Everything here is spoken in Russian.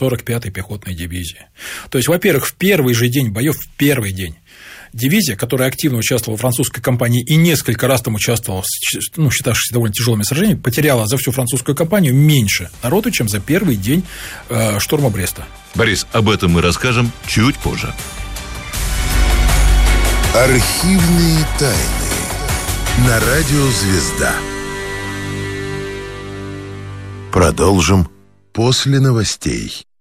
45-й пехотной дивизии. То есть, во-первых, в первый же день боев, в первый день, дивизия, которая активно участвовала в французской кампании и несколько раз там участвовала, считавшись довольно тяжелыми сражениями, потеряла за всю французскую кампанию меньше народу, чем за первый день штурма Бреста. Борис, об этом мы расскажем чуть позже. Архивные тайны на радио «Звезда». Продолжим после новостей.